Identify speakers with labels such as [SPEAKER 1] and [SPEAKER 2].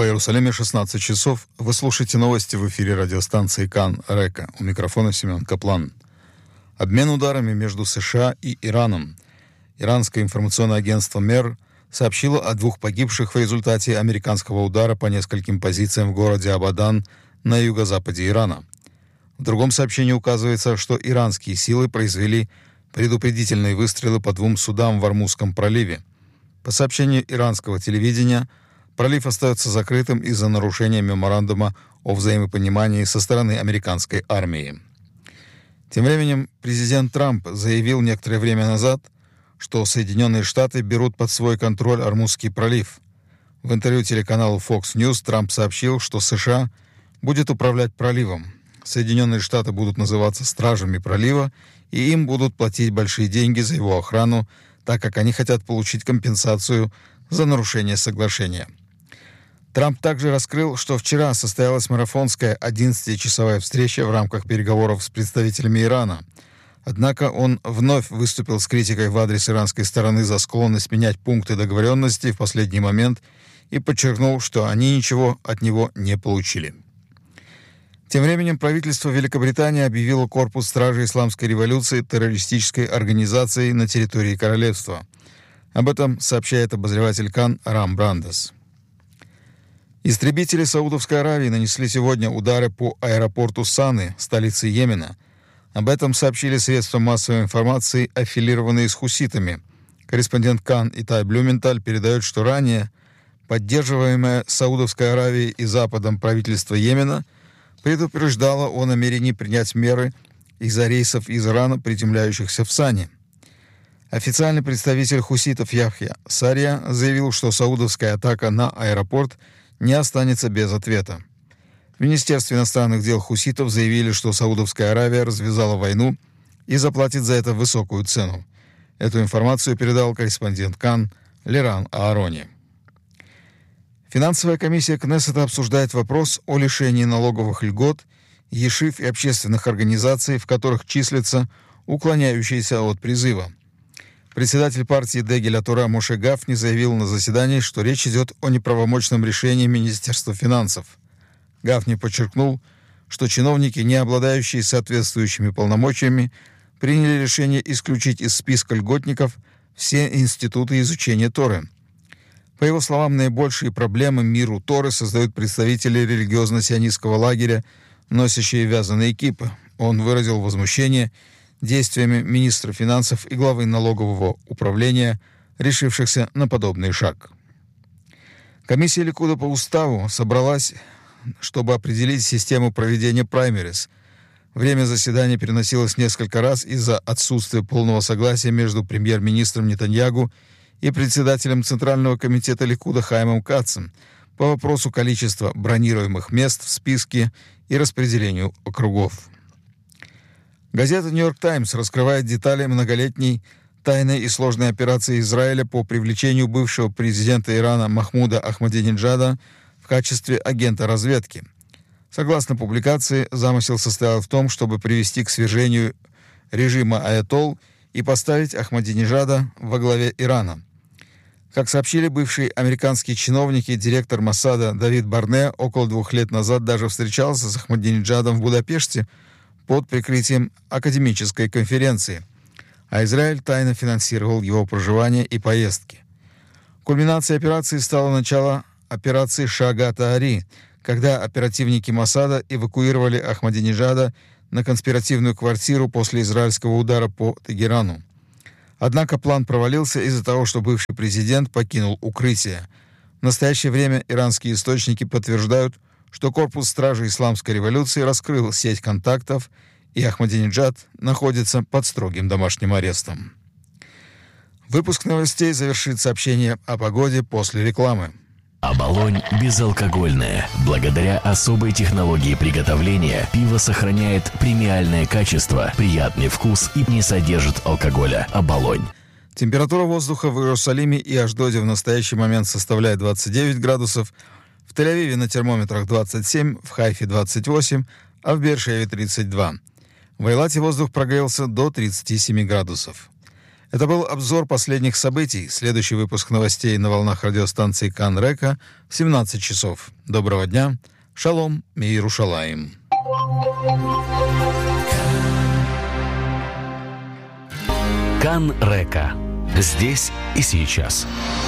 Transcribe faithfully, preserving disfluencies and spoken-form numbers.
[SPEAKER 1] В Иерусалиме шестнадцать часов. Вы слушаете новости в эфире радиостанции Кан Река. У микрофона Семен Каплан. Обмен ударами между США и Ираном. Иранское информационное агентство МЕР сообщило о двух погибших в результате американского удара по нескольким позициям в городе Абадан на юго-западе Ирана. В другом сообщении указывается, что иранские силы произвели предупредительные выстрелы по двум судам в Ормузском проливе. По сообщению иранского телевидения, пролив остается закрытым из-за нарушения меморандума о взаимопонимании со стороны американской армии. Тем временем президент Трамп заявил некоторое время назад, что Соединенные Штаты берут под свой контроль Ормузский пролив. В интервью телеканалу Fox News Трамп сообщил, что США будет управлять проливом. Соединенные Штаты будут называться стражами пролива, и им будут платить большие деньги за его охрану, так как они хотят получить компенсацию за нарушение соглашения. Трамп также раскрыл, что вчера состоялась марафонская одиннадцатичасовая встреча в рамках переговоров с представителями Ирана. Однако он вновь выступил с критикой в адрес иранской стороны за склонность менять пункты договоренности в последний момент и подчеркнул, что они ничего от него не получили. Тем временем правительство Великобритании объявило корпус стражей исламской революции террористической организацией на территории королевства. Об этом сообщает обозреватель Кан Рам Брандес. Истребители Саудовской Аравии нанесли сегодня удары по аэропорту Саны, столице Йемена. Об этом сообщили средства массовой информации, аффилированные с хуситами. Корреспондент Кан Итай Блюменталь передает, что ранее поддерживаемое Саудовской Аравией и Западом правительство Йемена предупреждало о намерении принять меры из-за рейсов из Ирана, приземляющихся в Сане. Официальный представитель хуситов Яхья Сария заявил, что саудовская атака на аэропорт не останется без ответа. В Министерстве иностранных дел хуситов заявили, что Саудовская Аравия развязала войну и заплатит за это высокую цену. Эту информацию передал корреспондент Кан Леран Аарони. Финансовая комиссия Кнессета обсуждает вопрос о лишении налоговых льгот ешив и общественных организаций, в которых числятся уклоняющиеся от призыва. Председатель партии Дегель ат-Тора Моше Гафни заявил на заседании, что речь идет о неправомочном решении Министерства финансов. Гафни подчеркнул, что чиновники, не обладающие соответствующими полномочиями, приняли решение исключить из списка льготников все институты изучения Торы. По его словам, наибольшие проблемы миру Торы создают представители религиозно-сионистского лагеря, носящие вязаные кипы. Он выразил возмущение действиями министра финансов и главы налогового управления, решившихся на подобный шаг. Комиссия Ликуда по уставу собралась, чтобы определить систему проведения праймериз. Время заседания переносилось несколько раз из-за отсутствия полного согласия между премьер-министром Нетаньягу и председателем Центрального комитета Ликуда Хаимом Кацем по вопросу количества бронируемых мест в списке и распределению округов. Газета «Нью-Йорк Таймс» раскрывает детали многолетней тайной и сложной операции Израиля по привлечению бывшего президента Ирана Махмуда Ахмадинеджада в качестве агента разведки. Согласно публикации, замысел состоял в том, чтобы привести к свержению режима аятолл и поставить Ахмадинеджада во главе Ирана. Как сообщили бывшие американские чиновники, директор Моссада Давид Барне около двух лет назад даже встречался с Ахмадинеджадом в Будапеште под прикрытием академической конференции, а Израиль тайно финансировал его проживание и поездки. Кульминацией операции стало начало операции Шагат-Ари, когда оперативники Моссада эвакуировали Ахмадинеджада на конспиративную квартиру после израильского удара по Тегерану. Однако план провалился из-за того, что бывший президент покинул укрытие. В настоящее время иранские источники подтверждают, что корпус стражей исламской революции раскрыл сеть контактов, и Ахмадинеджад находится под строгим домашним арестом. Выпуск новостей завершит сообщение о погоде после рекламы.
[SPEAKER 2] Оболонь безалкогольное. Благодаря особой технологии приготовления пиво сохраняет премиальное качество, приятный вкус и не содержит алкоголя. Оболонь.
[SPEAKER 1] Температура воздуха в Иерусалиме и Ашдоде в настоящий момент составляет двадцать девять градусов, в Тель-Авиве на термометрах двадцать семь, в Хайфе двадцать восемь, а в Беэр-Шеве тридцать два. В Эйлате воздух прогрелся до тридцати семи градусов. Это был обзор последних событий. Следующий выпуск новостей на волнах радиостанции Кан Река в семнадцать часов. Доброго дня. Шалом Миерушалаим.
[SPEAKER 2] Кан Река. Здесь и сейчас.